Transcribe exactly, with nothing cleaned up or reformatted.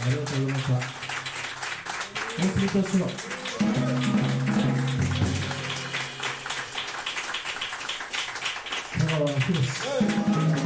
りがとうございました。お送りいたします。香川明です。